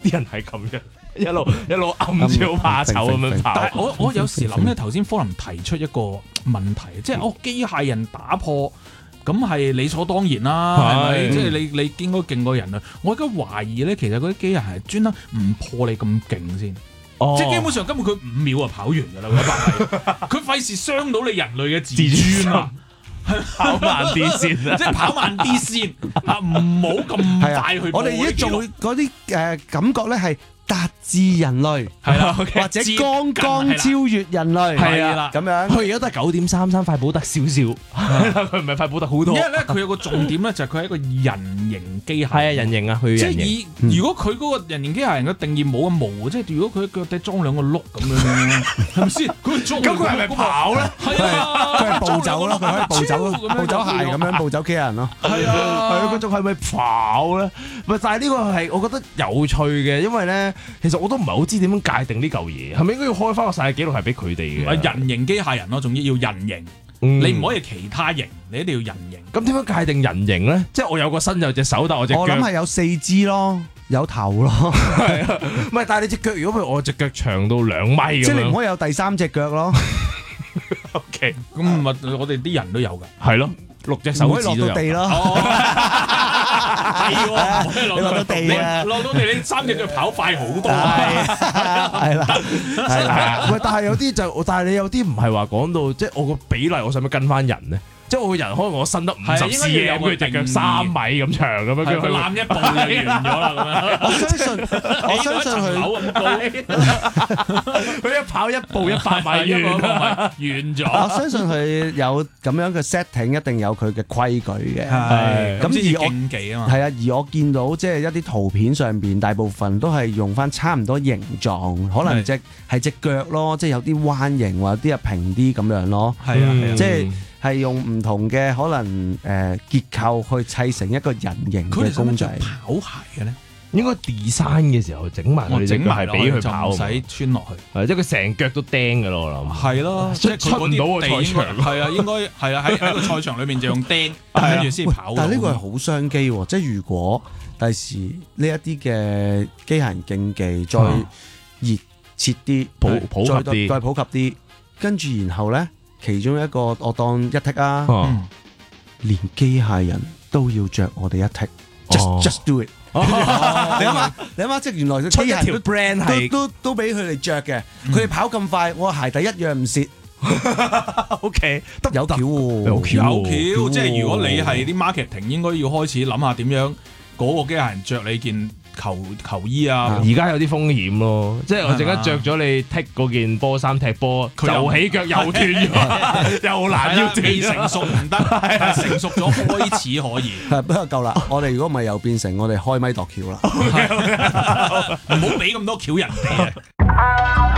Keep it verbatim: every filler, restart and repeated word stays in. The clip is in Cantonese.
啲人係咁樣一路一路暗住好怕醜咁樣跑。 但係我我有時諗咧，頭先科林提出一個問題，即係哦機械人打破。咁係理所當然啦，係咪？即係你你應該勁過人啊！我而家懷疑咧，其實嗰啲機械人係專登唔破你咁勁先， 哦、 即係基本上根本佢五秒就跑完㗎啦，嗰一百米，佢費事傷到你人類嘅自尊啊！ 跑慢啲先， 即係跑慢啲先啊！唔好咁快去。 我哋而家做嗰啲誒感覺咧係達至人類， 係啦， 或者剛剛超越人類， 係啦咁樣。 佢而家都係九點三三，快補得少少，佢唔係快補得好多。 因為咧，佢有個重點咧，就係佢係一個人形機械。 係啊，人形啊，佢即係以如果佢嗰個人形機械人嘅定義冇咁模糊，即係如果佢腳底裝兩個碌咁樣，係咪先？佢裝咁佢係咪跑咧？ 係啊， 佢係暴走咯，佢可以暴走，暴走鞋咁樣暴走機械人咯。 係啊，係啊，嗰種係咪跑咧？唔係，但係呢個係我覺得有趣嘅，因為咧。其實我都唔係好知點樣界定呢嚿嘢，係咪應該要開翻個世界紀錄係俾佢哋嘅？ 人形機械人咯，仲要要人形，嗯、你唔可以其他型，你一定要人形。 咁點樣界定人形咧？即係我有個身有隻手，但我隻腳， 我諗係有四肢咯，有頭咯。 係啊，唔係，但係你隻腳如果譬如我隻腳長到兩米咁樣， 即係你唔可以有第三隻腳咯。 O K， 咁咪我哋啲人都有㗎， 係咯，六隻手指都有。 落到地咯。 係喎，唔可以落到地啊！落到地你三隻腳跑快好多啊！ 係啦，係啦。 喂，但係有啲就，但係你有啲唔係話講到，即係我個比例，我使唔使跟翻人咧？即係我個人可能我伸得五十 C M，佢隻腳三米咁長咁樣，佢攬一步就完咗啦咁樣。 我相信，我相信佢佢一跑一步一百米完， 完咗。 我相信佢有咁樣嘅 setting，一定有佢嘅規矩嘅。 係咁而我競技啊嘛。 係啊，而我見到即係一啲圖片上邊，大部分都係用翻差唔多形狀，可能隻係隻腳咯，即係有啲彎形或者啲係平啲咁樣咯。 係啊，係啊， 即係。係用唔同嘅可能誒、呃、結構去砌成一個人形嘅公仔。 跑鞋嘅咧， 應該 design 嘅時候整埋佢整埋俾佢跑， 唔使穿落去。 係即係佢成腳都釘㗎咯，我諗。 係咯，即係出唔到個賽場。 係啊，應該係啊，喺喺個賽場裏面就用釘，跟住先跑。 但係呢個係好商機喎，即係如果第時呢一啲嘅機械人競技再熱切啲、 普普及啲、 再普及啲，跟住然後咧。其中一個我當一剔啊，嗯、連機械人都要着我哋一剔、哦、，just just do it。哦、你諗下，你諗下，即係原來個機械人 brand 係都都都俾佢哋着嘅，佢哋、嗯、跑咁快，我鞋底一樣唔蝕。 O K，得有橋喎， 有橋，有橋，即係如果你係啲 marketing，應該要開始諗下點樣嗰個機械人着你件球球衣啊！ 而家有啲風險咯，即係我陣間着咗你剔嗰件波衫踢波，就起腳又斷咗，又難要斷。 成熟唔得，但係成熟咗開始可以。 不過夠啦，我哋如果唔係又變成我哋開咪度橋啦， 唔好俾咁多橋人哋啊！